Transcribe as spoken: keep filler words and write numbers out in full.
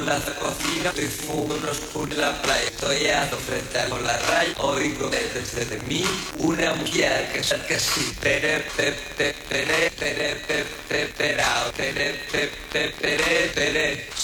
la cocina, estoy fumando unos puros en la playa, estoy ando frente a la raya, oigo desde de mí una mujer que sabe que sí, pere, pere, pere, pere, pere, pere, pere, pere, pere, pere, pere, pere.